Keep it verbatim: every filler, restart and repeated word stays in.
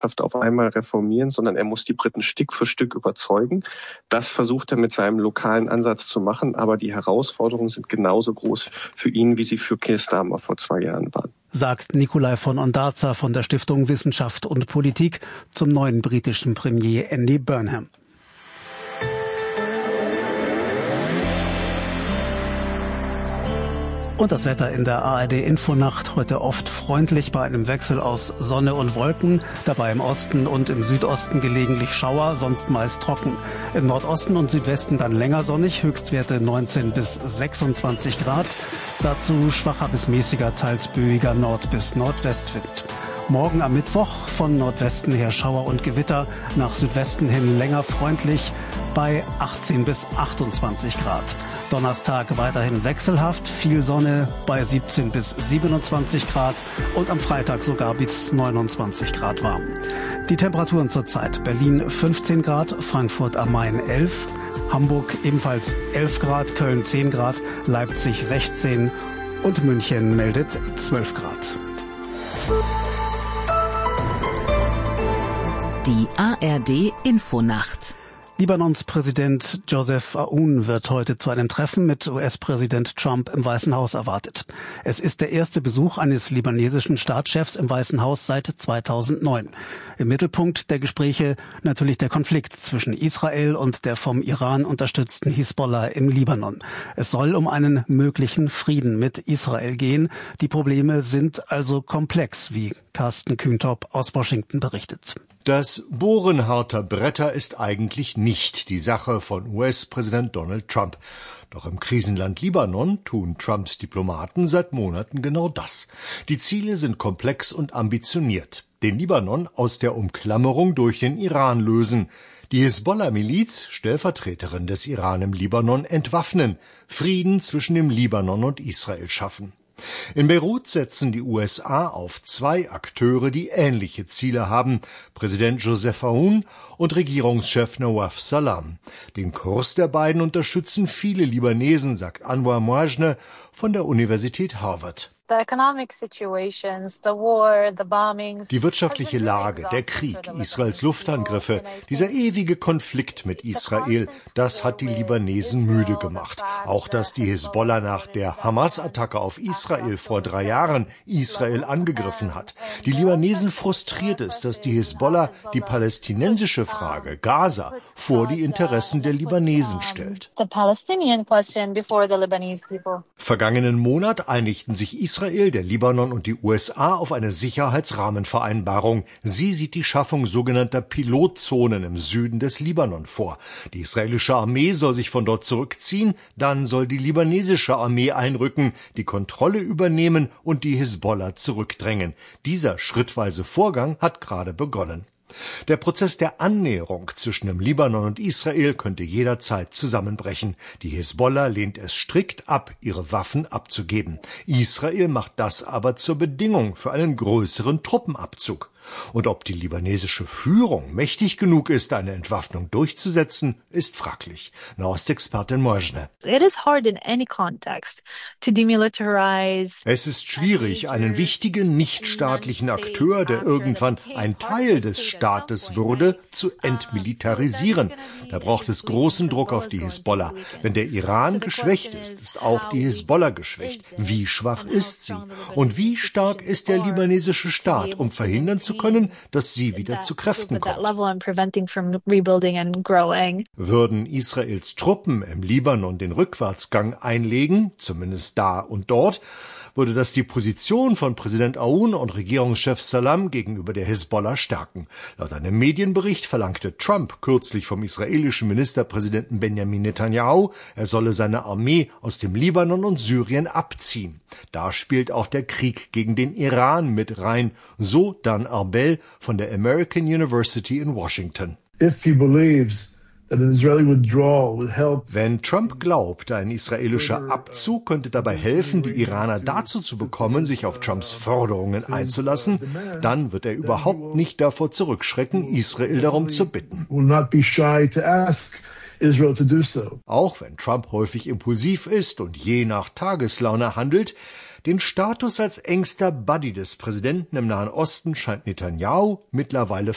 auf einmal reformieren, sondern er muss die Briten Stück für Stück überzeugen. Das versucht er mit seinem lokalen Ansatz zu machen, aber die Herausforderungen sind genauso groß für ihn, wie sie für Keir Starmer vor zwei Jahren waren. Sagt Nikolai von Ondarza von der Stiftung Wissenschaft und Politik zum neuen britischen Premier Andy Burnham. Und das Wetter in der A R D-Infonacht heute oft freundlich bei einem Wechsel aus Sonne und Wolken. Dabei im Osten und im Südosten gelegentlich Schauer, sonst meist trocken. Im Nordosten und Südwesten dann länger sonnig, Höchstwerte neunzehn bis sechsundzwanzig Grad. Dazu schwacher bis mäßiger, teils böiger Nord- bis Nordwestwind. Morgen am Mittwoch von Nordwesten her Schauer und Gewitter, nach Südwesten hin länger freundlich bei achtzehn bis achtundzwanzig Grad. Donnerstag weiterhin wechselhaft, viel Sonne bei siebzehn bis siebenundzwanzig Grad und am Freitag sogar bis neunundzwanzig Grad warm. Die Temperaturen zurzeit: Berlin fünfzehn Grad, Frankfurt am Main elf, Hamburg ebenfalls elf Grad, Köln zehn Grad, Leipzig sechzehn und München meldet zwölf Grad. Die A R D-Infonacht. Libanons Präsident Joseph Aoun wird heute zu einem Treffen mit U S-Präsident Trump im Weißen Haus erwartet. Es ist der erste Besuch eines libanesischen Staatschefs im Weißen Haus seit zweitausendneun. Im Mittelpunkt der Gespräche natürlich der Konflikt zwischen Israel und der vom Iran unterstützten Hisbollah im Libanon. Es soll um einen möglichen Frieden mit Israel gehen. Die Probleme sind also komplex, wie Carsten Kühntop aus Washington berichtet. Das Bohren harter Bretter ist eigentlich nicht die Sache von U S-Präsident Donald Trump. Doch im Krisenland Libanon tun Trumps Diplomaten seit Monaten genau das. Die Ziele sind komplex und ambitioniert. Den Libanon aus der Umklammerung durch den Iran lösen. Die Hisbollah-Miliz, Stellvertreterin des Iran im Libanon, entwaffnen. Frieden zwischen dem Libanon und Israel schaffen. In Beirut setzen die U S A auf zwei Akteure, die ähnliche Ziele haben, Präsident Joseph Aoun und Regierungschef Nawaf Salam. Den Kurs der beiden unterstützen viele Libanesen, sagt Anwar Mouajne von der Universität Harvard. Die wirtschaftliche Lage, der Krieg, Israels Luftangriffe, dieser ewige Konflikt mit Israel, das hat die Libanesen müde gemacht. Auch dass die Hisbollah nach der Hamas-Attacke auf Israel vor drei Jahren Israel angegriffen hat. Die Libanesen frustriert es, dass die Hisbollah die palästinensische Frage, Gaza, vor die Interessen der Libanesen stellt. Vergangenen Monat einigten sich Israel Israel, der Libanon und die U S A auf eine Sicherheitsrahmenvereinbarung. Sie sieht die Schaffung sogenannter Pilotzonen im Süden des Libanon vor. Die israelische Armee soll sich von dort zurückziehen, dann soll die libanesische Armee einrücken, die Kontrolle übernehmen und die Hisbollah zurückdrängen. Dieser schrittweise Vorgang hat gerade begonnen. Der Prozess der Annäherung zwischen dem Libanon und Israel könnte jederzeit zusammenbrechen. Die Hisbollah lehnt es strikt ab, ihre Waffen abzugeben. Israel macht das aber zur Bedingung für einen größeren Truppenabzug. Und ob die libanesische Führung mächtig genug ist, eine Entwaffnung durchzusetzen, ist fraglich. Nahostexpertin Mouajne. Es ist schwierig, einen wichtigen nichtstaatlichen Akteur, der irgendwann ein Teil des Staates wurde, zu entmilitarisieren. Da braucht es großen Druck auf die Hisbollah. Wenn der Iran geschwächt ist, ist auch die Hisbollah geschwächt. Wie schwach ist sie? Und wie stark ist der libanesische Staat, um verhindern zu können, dass sie wieder zu Kräften kommt? Würden Israels Truppen im Libanon den Rückwärtsgang einlegen, zumindest da und dort, würde das die Position von Präsident Aoun und Regierungschef Salam gegenüber der Hisbollah stärken. Laut einem Medienbericht verlangte Trump kürzlich vom israelischen Ministerpräsidenten Benjamin Netanyahu, er solle seine Armee aus dem Libanon und Syrien abziehen. Da spielt auch der Krieg gegen den Iran mit rein, so Dan Arbel von der American University in Washington. If he believes Wenn Trump glaubt, ein israelischer Abzug könnte dabei helfen, die Iraner dazu zu bekommen, sich auf Trumps Forderungen einzulassen, dann wird er überhaupt nicht davor zurückschrecken, Israel darum zu bitten. Auch wenn Trump häufig impulsiv ist und je nach Tageslaune handelt, den Status als engster Buddy des Präsidenten im Nahen Osten scheint Netanyahu mittlerweile